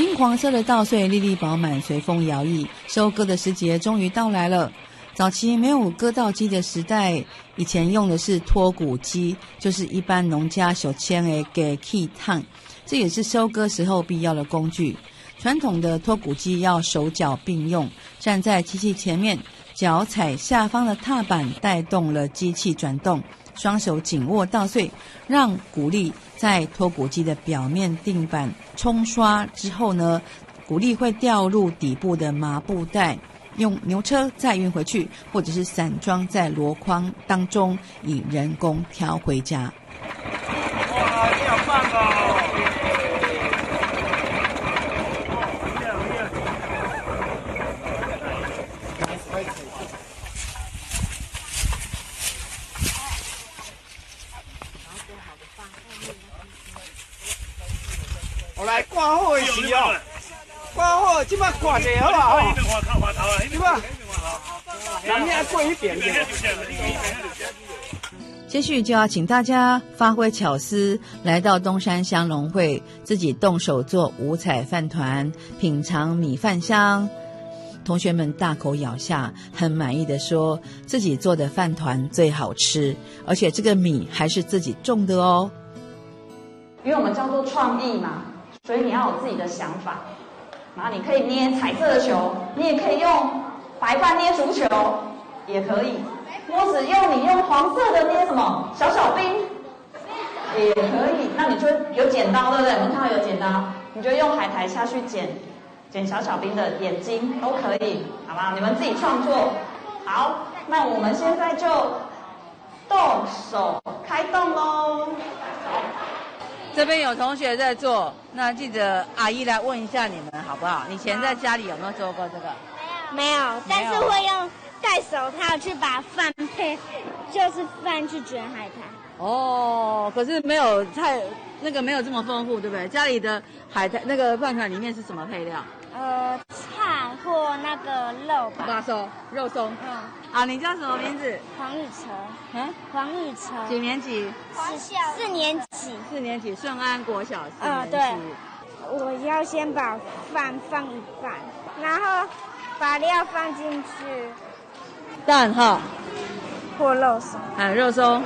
金黄色的稻穗粒粒饱满，随风摇曳，收割的时节终于到来了。早期没有割稻机的时代，以前用的是脱谷机，就是一般农家所牵的给气烫，这也是收割时候必要的工具。传统的脱谷机要手脚并用，站在机器前面，脚踩下方的踏板带动了机器转动，双手紧握稻穗，让谷粒在脱谷机的表面定板冲刷之后呢，谷粒会掉入底部的麻布袋，用牛车再运回去，或者是散装在箩筐当中，以人工挑回家。 哇，你好棒哦！我来挂好的时哦，挂好，即摆挂者好啊吼。对吧？咱们过一点点。 接续就要请大家发挥巧思，来到东山乡农会，自己动手做五彩饭团，品尝米饭香。同学们大口咬下，很满意的说，自己做的饭团最好吃，而且这个米还是自己种的哦。 因为我们叫做创意嘛，所以你要有自己的想法。然后你可以捏彩色的球，你也可以用白饭捏足球，也可以。或者你用黄色的捏什么小小兵，也可以。那你就有剪刀，对不对？我们看到有剪刀，你就用海苔下去剪小小兵的眼睛都可以，好吧？你们自己创作。好，那我们现在就动手开动喽。 这边有同学在做，那记得阿姨来问一下你们好不好？以前在家里有没有做过这个？ 没有，但是会用戴手套去把饭就是饭去卷海苔。 哦，可是没有没有这么丰富，对不对？家里的海苔那个饭团里面是什么配料？ 菜或那个肉吧。 肉松，肉松。啊，你叫什么名字？ 黄雨晨。黄雨晨。 几年级 ？4年级。 4年级，顺安国小4年级。 对。我要先把饭放一半，然后把料放进去。 蛋哈。 或肉松。 肉松。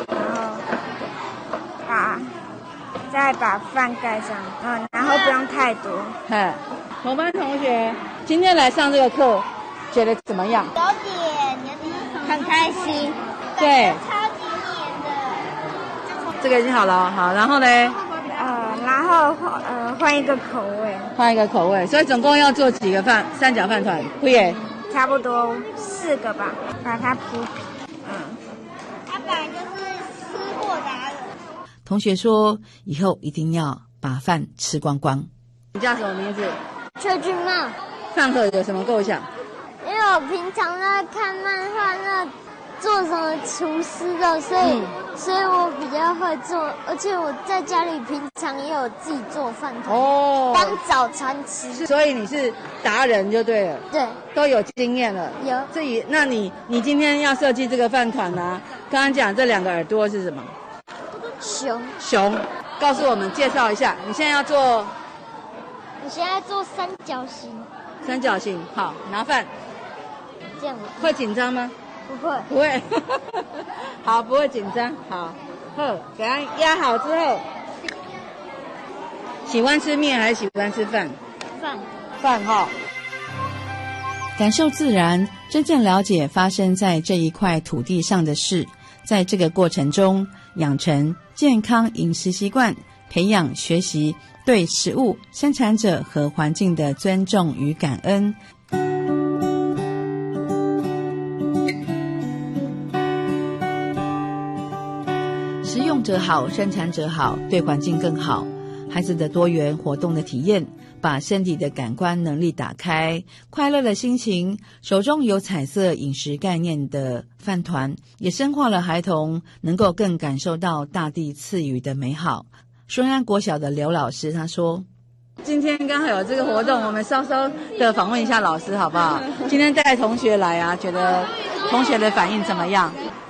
然后再把饭盖上，然后不用太多。 同班同学今天来上这个课，觉得怎么样？ 有点很开心。 对， 超级黏的。 这个已经好了，好，然后呢？ 然后换一个口味。 换一个口味，所以总共要做几个三角饭团？会耶？ 差不多4个吧，把它铺皮。它本来就是吃过的。 同学说以后一定要把饭吃光光。你叫什么名字？ 邱俊茂。 上课有什么构想？ 因为我平常在看漫画，那做什么厨师的，所以我比较会做，而且我在家里平常也有自己做饭团当早餐吃。 所以你是达人就对了。 对， 都有经验了。 有。 那你今天要设计这个饭团啊？刚刚讲这2个耳朵是什么？熊。告诉我们介绍一下，你现在要做？ 我现在做三角形。 三角形，好，拿饭。 这样会紧张吗？不会。好，不会紧张。好，给它压好之后，喜欢吃面还是喜欢吃饭？饭哈。感受自然，真正了解发生在这一块土地上的事，在这个过程中养成健康饮食习惯，培养学习对食物、生产者和环境的尊重与感恩。食用者好，生产者好，对环境更好。孩子的多元活动的体验，把身体的感官能力打开，快乐的心情，手中有彩色饮食概念的饭团，也深化了孩童能够更感受到大地赐予的美好。顺安国小的刘老师他说，今天刚好有这个活动，我们稍稍的访问一下老师好不好？今天带同学来啊，觉得同学的反应怎么样？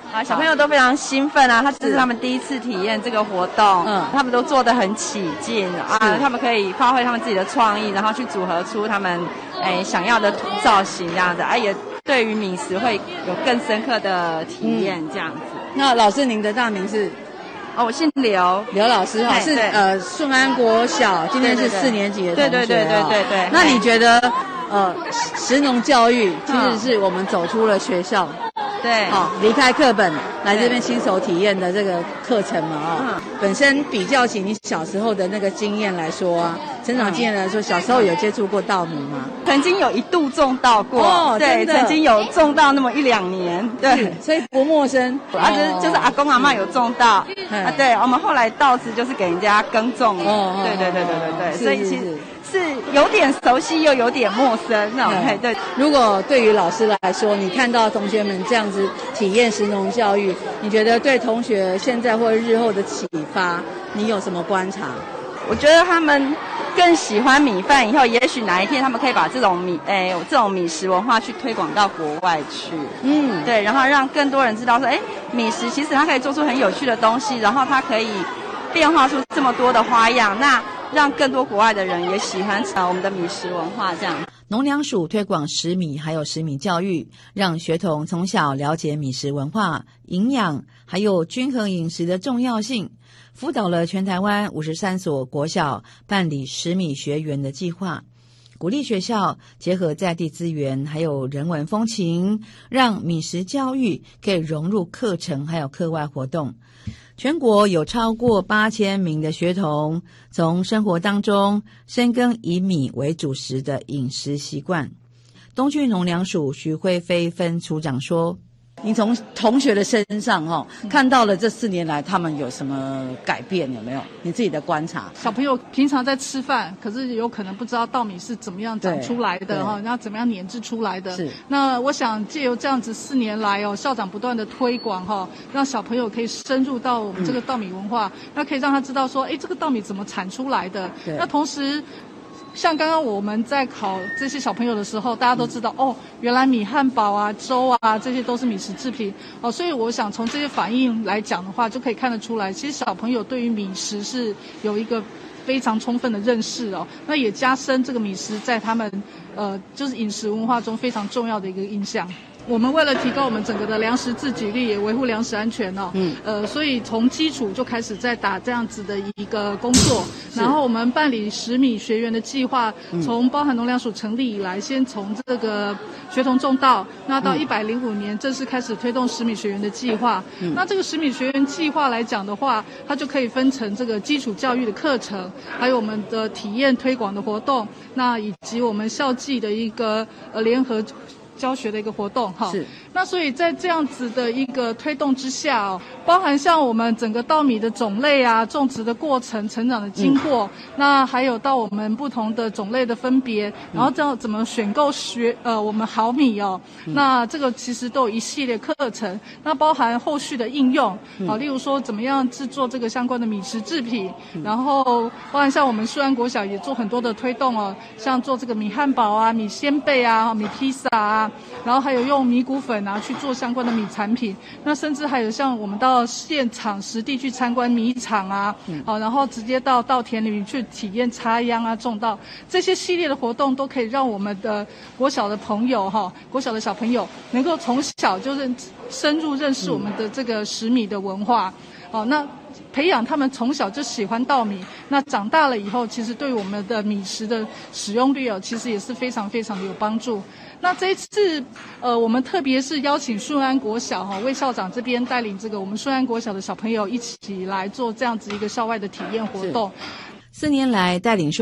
啊，小朋友都非常兴奋啊，这是他们第一次体验这个活动，他们都做得很起劲啊，他们可以发挥他们自己的创意，然后去组合出他们想要的造型这样子，也对于米食会有更深刻的体验这样子。 那老师您的大名是？ 我姓刘， 刘老师哈，是顺安国小，今天是4年级的同学。 对。 那你觉得食农教育其实是我们走出了学校， 对， 离开课本来这边亲手体验的这个课程嘛，本身比较起你小时候的那个经验来说啊，成长经验来说，小时候有接触过稻米吗？ 曾经有一度种稻过，对，曾经有种稻那么1-2年，对， 所以不陌生。 就是阿公阿嬷有种稻，对，我们后来稻子就是给人家耕种，对，所以其实是有点熟悉又有点陌生那种。对， 如果对于老师来说，你看到同学们这样子体验食农教育，你觉得对同学现在或日后的启发，你有什么观察？ 我觉得他们更喜欢米饭，以后也许哪一天他们可以把这种米食文化去推广到国外去。对，然后让更多人知道说，米食其实它可以做出很有趣的东西，然后它可以变化出这么多的花样，那让更多国外的人也喜欢我们的米食文化这样。 农粮署推广食米还有食米教育，让学童从小了解米食文化、营养还有均衡饮食的重要性，辅导了全台湾53所国小办理食米学园的计划，鼓励学校结合在地资源还有人文风情，让米食教育可以融入课程还有课外活动。全国有超过8000名的学童从生活当中深耕以米为主食的饮食习惯。东区农粮署徐慧菲分处长说，你从同学的身上看到了这4年来他们有什么改变，有没有你自己的观察？ 小朋友平常在吃饭，可是有可能不知道稻米是怎么样长出来的然后怎么样碾制出来的。是。那我想借由这样子4年来校长不断的推广让小朋友可以深入到我们这个稻米文化，那可以让他知道说，这个稻米怎么产出来的。那同时像刚刚我们在考这些小朋友的时候，大家都知道原来米汉堡啊、粥啊，这些都是米食制品所以我想从这些反应来讲的话，就可以看得出来，其实小朋友对于米食是有一个非常充分的认识那也加深这个米食在他们就是饮食文化中非常重要的一个印象。我们为了提高我们整个的粮食自给率，也维护粮食安全所以从基础就开始在打这样子的一个工作。然后我们办理食米学园的计划，从包含农粮署成立以来，先从这个学童种稻，那到105年正式开始推动食米学园的计划。那这个食米学园计划来讲的话，它就可以分成这个基础教育的课程，还有我们的体验推广的活动，那以及我们校际的一个联合教学的一个活动是。那所以在这样子的一个推动之下包含像我们整个稻米的种类啊、种植的过程、成长的经过，那还有到我们不同的种类的分别，然后这样怎么选购我们好米那这个其实都有一系列课程，那包含后续的应用例如说怎么样制作这个相关的米食制品，然后包含像我们顺安国小也做很多的推动像做这个米汉堡啊、米鲜贝啊、米披萨啊，然后还有用米谷粉去做相关的米产品，那甚至还有像我们到现场实地去参观米厂然后直接到稻田里面去体验插秧啊、种稻，这些系列的活动都可以让我们的国小的朋友国小的小朋友能够从小就深入认识我们的这个食米的文化那培养他们从小就喜欢稻米，那长大了以后其实对我们的米食的使用率其实也是非常非常的有帮助。那这一次我们特别是邀请顺安国小魏校长这边带领这个我们顺安国小的小朋友一起来做这样子一个校外的体验活动。 4年来带领